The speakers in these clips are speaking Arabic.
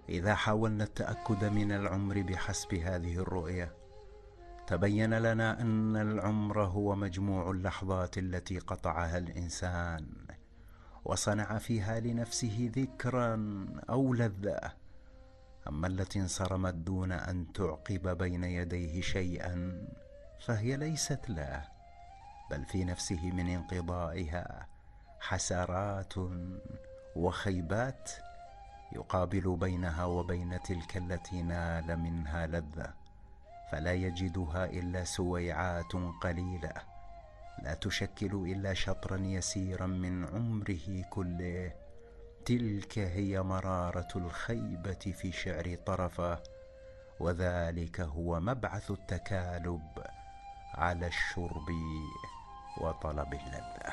إذا حاولنا التأكد من العمر بحسب هذه الرؤية، تبين لنا أن العمر هو مجموع اللحظات التي قطعها الإنسان وصنع فيها لنفسه ذكرا أو لذة. أما التي انصرمت دون أن تعقب بين يديه شيئا فهي ليست له، بل في نفسه من انقضائها حسرات وخيبات يقابل بينها وبين تلك التي نال منها لذة، فلا يجدها إلا سويعات قليلة لا تشكل إلا شطرا يسيرا من عمره كله. تلك هي مرارة الخيبة في شعر طرفة، وذلك هو مبعث التكالب على الشرب وطلب اللذة.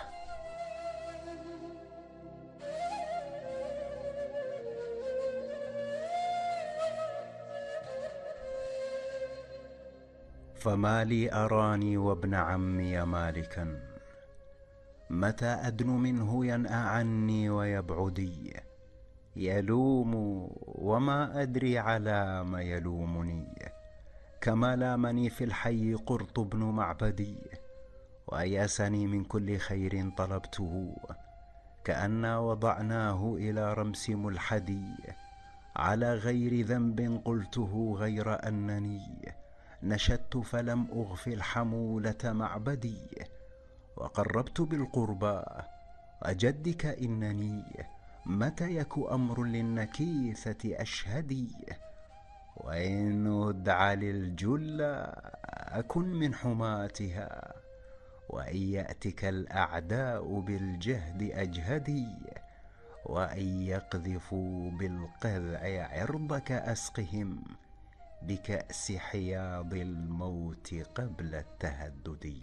فما لي أراني وابن عمي مالكا، متى أدن منه ينأى عني ويبعدي، يلوم وما أدري على ما يلومني، كما لامني في الحي قرط بن معبدي، وأياسني من كل خير طلبته، كأنا وضعناه إلى رمس ملحدي، على غير ذنب قلته غير أنني نشدت فلم أغفل حمولة معبدي، وقربت بالقربى أجدك إنني متى يك أمر للنكيثة أشهدي، وإن أدعى للجل أكن من حماتها، وإن يأتك الأعداء بالجهد أجهدي، وإن يقذفوا بالقذع عرضك أسقهم بكأس حياض الموت قبل التهدد.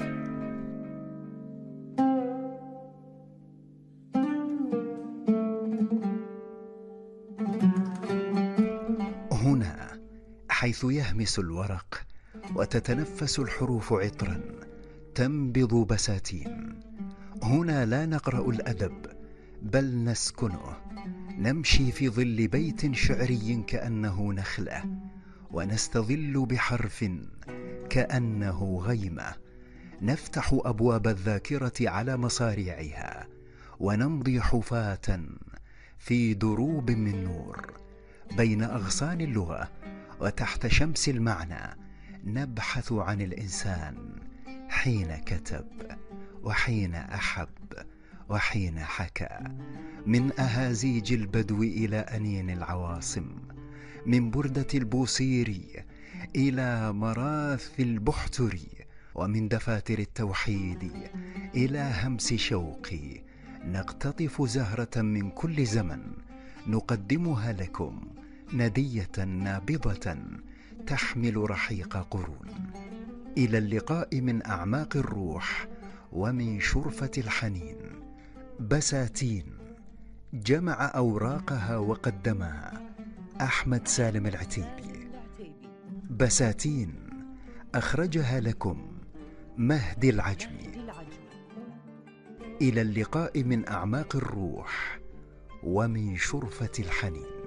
هنا حيث يهمس الورق وتتنفس الحروف عطرا تنبض بساتين، هنا لا نقرأ الأدب بل نسكنه، نمشي في ظل بيت شعري كأنه نخلة، ونستظل بحرف كأنه غيمة، نفتح أبواب الذاكرة على مصاريعها، ونمضي حفاة في دروب من نور بين أغصان اللغة وتحت شمس المعنى، نبحث عن الإنسان حين كتب وحين أحب وحين حكى، من أهازيج البدو إلى أنين العواصم، من بردة البوصيري إلى مراث البحتري، ومن دفاتر التوحيد إلى همس شوقي، نقتطف زهرة من كل زمن نقدمها لكم ندية نابضة تحمل رحيق قرون. إلى اللقاء من أعماق الروح ومن شرفة الحنين. بساتين جمع أوراقها وقدمها أحمد سالم العتيبي. بساتين أخرجها لكم مهدي العجمي. إلى اللقاء من أعماق الروح ومن شرفة الحنين.